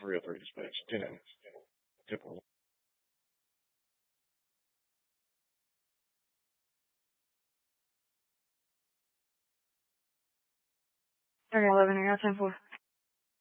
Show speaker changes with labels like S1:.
S1: 303 dispatch. 10 minutes. 10.
S2: Okay, 11, I got 10-4.